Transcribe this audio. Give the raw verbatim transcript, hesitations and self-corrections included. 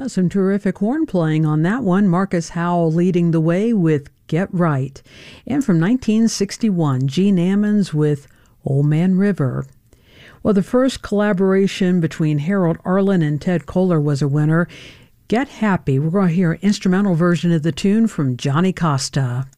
Some terrific horn playing on that one. Marcus Howell leading the way with Get Right. And from nineteen sixty-one, Gene Ammons with Old Man River. Well, the first collaboration between Harold Arlen and Ted Koehler was a winner. Get Happy. We're going to hear an instrumental version of the tune from Johnny Costa.